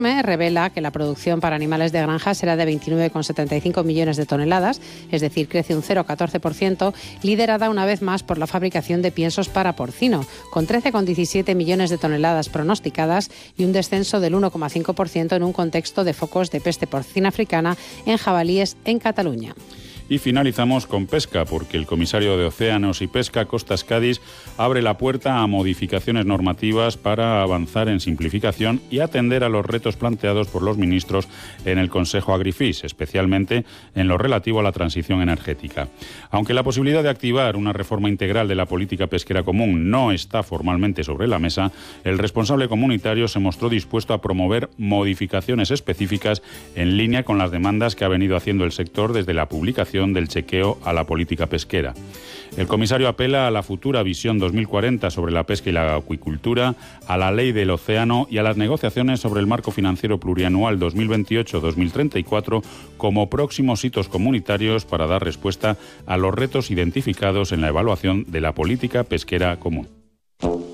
revela que la producción para animales de granja será de 29,75 millones de toneladas, es decir, crece un 0,14%, liderada una vez más por la fabricación de piensos para porcino, con 13,17 millones de toneladas pronosticadas y un descenso del 1,5% en un contexto de focos de peste porcina africana en jabalíes en Cataluña. Y finalizamos con pesca, porque el comisario de Océanos y Pesca, Costas Cádiz, abre la puerta a modificaciones normativas para avanzar en simplificación y atender a los retos planteados por los ministros en el Consejo Agrifis, especialmente en lo relativo a la transición energética. Aunque la posibilidad de activar una reforma integral de la política pesquera común no está formalmente sobre la mesa, el responsable comunitario se mostró dispuesto a promover modificaciones específicas en línea con las demandas que ha venido haciendo el sector desde la publicación del chequeo a la política pesquera. El comisario apela a la futura visión 2040 sobre la pesca y la acuicultura, a la ley del océano y a las negociaciones sobre el marco financiero plurianual 2028-2034 como próximos hitos comunitarios para dar respuesta a los retos identificados en la evaluación de la política pesquera común.